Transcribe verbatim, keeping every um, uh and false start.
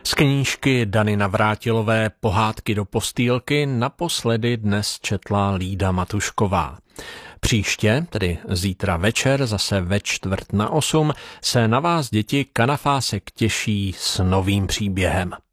Z knížky Dany Navrátilové Pohádky do postýlky naposledy dnes četla Lída Matušková. Příště, tedy zítra večer, zase ve čtvrt na osm, se na vás děti Kanafásek těší s novým příběhem.